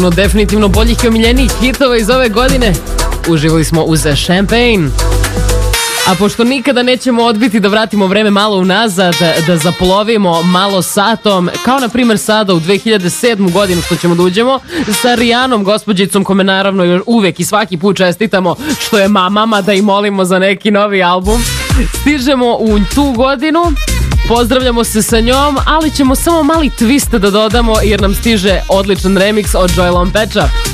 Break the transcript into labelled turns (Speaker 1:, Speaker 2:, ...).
Speaker 1: No, definitivno boljih i omiljenijih hitova iz ove godine. Uživali smo uz Champagne. A pošto nikada nećemo odbiti da vratimo vreme malo unazad, da zaplovimo malo satom, kao na primjer sada u 2007. godinu što ćemo da uđemo, sa Rijanom, gospođicom, kome naravno uvek i svaki put čestitamo što je mama, da i molimo za neki novi album. Stižemo u tu godinu, pozdravljamo se sa njom, ali ćemo samo mali twist da dodamo jer nam stiže odličan remix od Joel Lompecha.